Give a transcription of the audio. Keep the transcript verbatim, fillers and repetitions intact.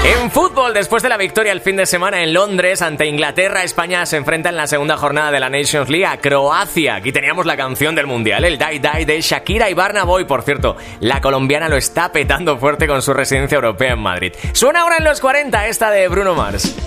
En fútbol, después de la victoria el fin de semana en Londres ante Inglaterra, España se enfrenta en la segunda jornada de la Nations League a Croacia. Aquí teníamos la canción del Mundial, el Die Die de Shakira y Burna Boy. Por cierto, la colombiana lo está petando fuerte con su residencia europea en Madrid. Suena ahora en los cuarenta esta de Bruno Mars.